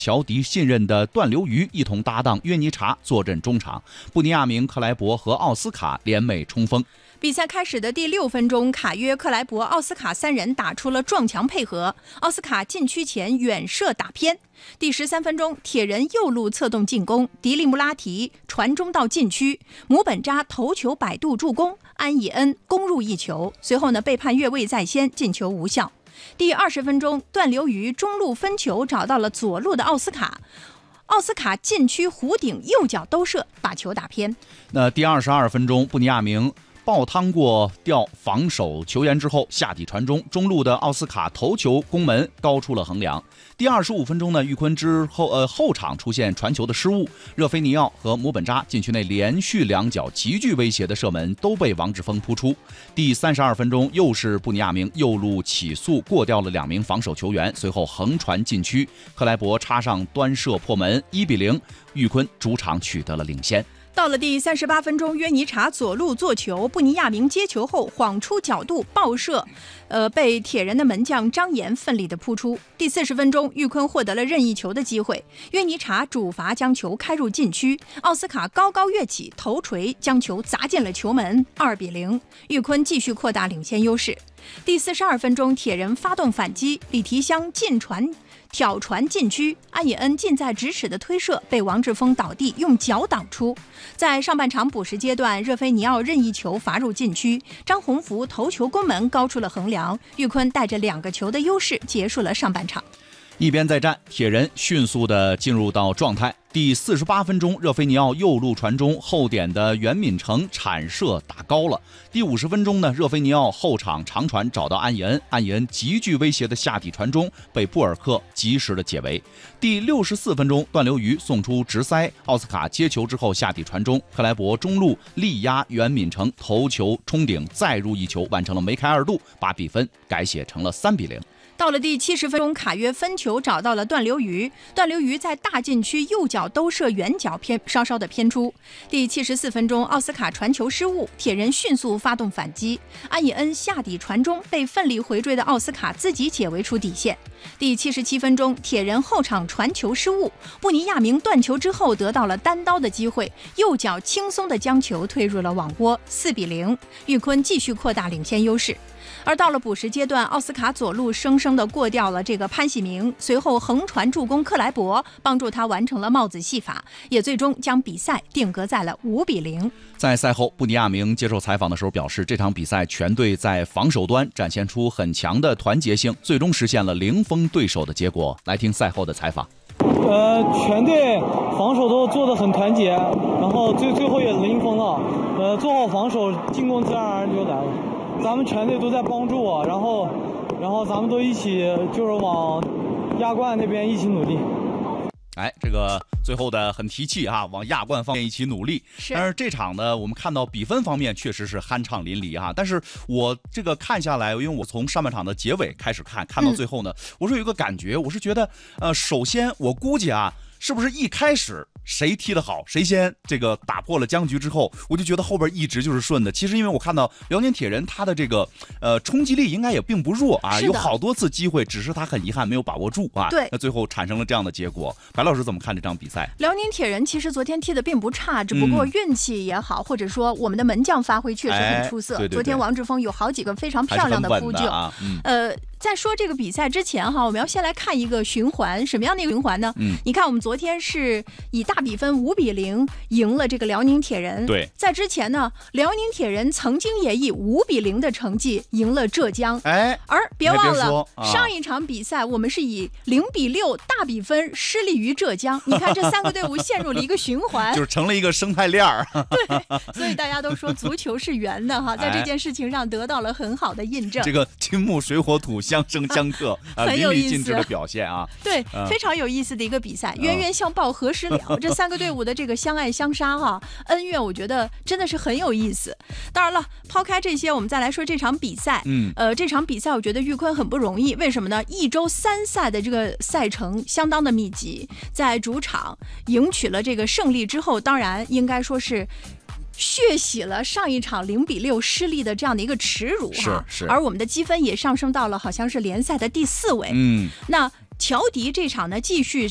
乔迪信任的段刘愚一同搭档约尼查坐镇中场，布尼亚明、克莱伯和奥斯卡联袂冲锋。 比赛开始的第6分钟，卡约、克莱伯、奥斯卡3人打出了撞墙配合，奥斯卡禁区前远射打偏。第13分钟，铁人右路策动进攻，迪利穆拉提传中到禁区，姆本扎头球摆渡助攻，安以恩攻入一球。随后呢，被判越位在先，进球无效。第20分钟，段刘愚中路分球找到了左路的奥斯卡禁区弧顶右脚兜射，把球打偏。 那第22分钟，布尼亚明爆汤过掉防守球员之后下底传中，中路的奥斯卡头球攻门高出了横梁。第25分钟呢，玉坤之后后场出现传球的失误，热菲尼奥和姆本扎禁区内连续2脚极具威胁的射门都被王志峰扑出。第32分钟，又是布尼亚明右路起速过掉了2名防守球员，随后横传禁区，克莱伯插上端射破门，1-0，玉坤主场取得了领先。 到了第38分钟，约尼查左路做球，布尼亚明接球后晃出角度爆射，被铁人的门将张岩奋力的扑出。第40分钟，玉坤获得了任意球的机会，约尼查主罚将球开入禁区，奥斯卡高高跃起头锤将球砸进了球门，2-0，玉坤继续扩大领先优势。第42分钟，铁人发动反击，李提香挑传禁区，安以恩近在咫尺的推射被王志峰倒地用脚挡出。在上半场补时阶段，热菲尼奥任意球罚入禁区，张宏福头球攻门高出了横梁，玉坤带着2个球的优势结束了上半场。 一边再战，铁人迅速地进入到状态。第48分钟，热菲尼奥右路传中，后点的袁敏成铲射打高了。第50分钟呢，热菲尼奥后场长传找到安以恩，安以恩极具威胁的下底传中被布尔克及时的解围。第64分钟，段刘愚送出直塞，奥斯卡接球之后下底传中，克莱伯中路力压袁敏成头球冲顶再入一球，完成了梅开2度，把比分改写成了3-0。 到了第70分钟，卡约分球找到了段刘愚，段刘愚在大禁区右脚兜射远角稍稍的偏出。第74分钟，奥斯卡传球失误，铁人迅速发动反击，安以恩下底传中被奋力回追的奥斯卡自己解围出底线。第77分钟，铁人后场传球失误，布尼亚明断球之后得到了单刀的机会，右脚轻松的将球推入了网窝，4-0，玉坤继续扩大领先优势。而到了补时阶段，奥斯卡左路生生的过掉了这个潘喜明，随后横传助攻克莱伯，帮助他完成了帽子戏法，也最终将比赛定格在了5-0。 在赛后，布尼亚明接受采访的时候表示，这场比赛全队在防守端展现出很强的团结性，最终实现了0封对手的结果。来听赛后的采访。 全队防守都做得很团结，然后最后也0封了。做好防守，进攻自然而然就来了。咱们全队都在帮助我，然后咱们都一起就是往亚冠那边一起努力。 这个最后的很提气啊，往亚冠方面一起努力。但是这场呢，我们看到比分方面确实是酣畅淋漓啊。但是我这个看下来，因为我从上半场的结尾开始看到最后呢，我是有一个感觉，我是觉得首先我估计啊，是不是一开始谁踢得好，谁先这个打破了僵局之后，我就觉得后边一直就是顺的。其实因为我看到辽宁铁人他的这个冲击力应该也并不弱啊，有好多次机会，只是他很遗憾没有把握住啊。 对， 那最后产生了这样的结果。白老师怎么看这场比赛？ 辽宁铁人其实昨天踢得并不差，只不过运气也好，或者说我们的门将发挥确实很出色。 对， 昨天王志峰有好几个非常漂亮的扑救。在说这个比赛之前哈，我们要先来看一个循环，什么样的一个循环呢？你看我们昨天是以大比分5-0赢了这个辽宁铁人。 对， 在之前呢，辽宁铁人曾经也以5-0的成绩赢了浙江。而别忘了上一场比赛我们是以0-6大比分失利于浙江。你看这3个队伍陷入了一个循环， 就是成了一个生态链儿。 对，所以大家都说足球是圆的哈，在这件事情上得到了很好的印证。 这个金木水火土相生相克，淋漓尽致的表现啊！ 对，非常有意思的一个比赛，冤冤相报何时了？这3个队伍的这个相爱相杀哈，恩怨我觉得真的是很有意思。当然了，抛开这些，我们再来说这场比赛。这场比赛我觉得玉坤很不容易，为什么呢？1周3赛的这个赛程相当的密集，在主场赢取了这个胜利之后，当然应该说是血洗了上一场0-6失利的这样的一个耻辱哈， 是， 而我们的积分也上升到了好像是联赛的第4位。那乔迪这场呢继续